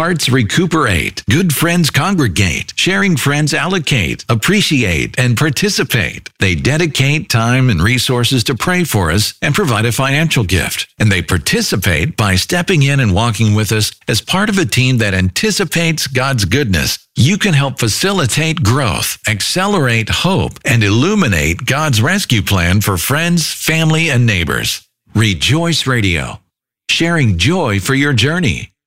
Hearts recuperate. Good friends congregate. Sharing friends allocate, appreciate, and participate. They dedicate time and resources to pray for us and provide a financial gift. And they participate by stepping in and walking with us as part of a team that anticipates God's goodness. You can help facilitate growth, accelerate hope, and illuminate God's rescue plan for friends, family, and neighbors. Rejoice Radio, sharing joy for your journey.